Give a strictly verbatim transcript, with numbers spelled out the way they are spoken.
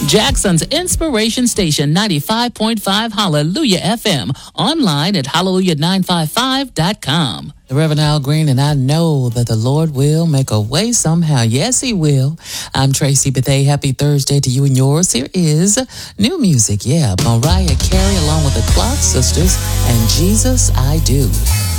Jackson's Inspiration Station ninety-five point five Hallelujah F M. Online at hallelujah nine five five dot com. The Reverend Al Green, and I know that the Lord will make a way somehow. Yes, He will. I'm Tracy Bethay. Happy Thursday to you and yours. Here is new music. Yeah, Mariah Carey along with the Clark Sisters and Jesus I Do.